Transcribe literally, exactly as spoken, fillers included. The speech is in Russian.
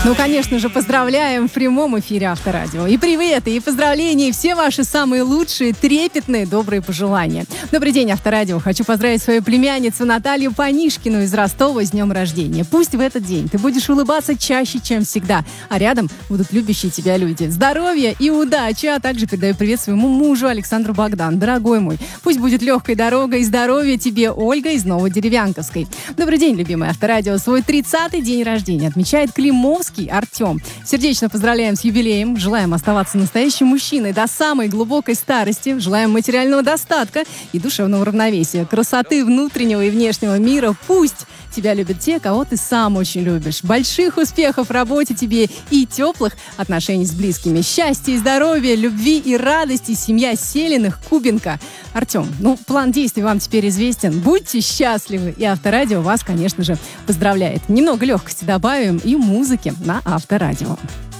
Ну, конечно же, поздравляем в прямом эфире Авторадио. И приветы, и поздравления, и все ваши самые лучшие, трепетные, добрые пожелания. Добрый день, Авторадио. Хочу поздравить свою племянницу Наталью Панишкину из Ростова с днем рождения. Пусть в этот день ты будешь улыбаться чаще, чем всегда, а рядом будут любящие тебя люди. Здоровья и удачи, а также передаю привет своему мужу Александру Богдан. Дорогой мой, пусть будет легкой дорога и здоровья тебе, Ольга из Новодеревянковской. Добрый день, любимый Авторадио. Свой тридцатый день рождения отмечает Климовский Артем. Сердечно поздравляем с юбилеем, желаем оставаться настоящим мужчиной до самой глубокой старости, желаем материального достатка и душевного равновесия, красоты внутреннего и внешнего мира. Пусть тебя любят те, кого ты сам очень любишь. Больших успехов в работе тебе и теплых отношений с близкими. Счастья и здоровья, любви и радости. Семья Селиных, Кубенко. Артем, ну, план действий вам теперь известен. Будьте счастливы. И Авторадио вас, конечно же, поздравляет. Немного легкости добавим и музыки на Авторадио.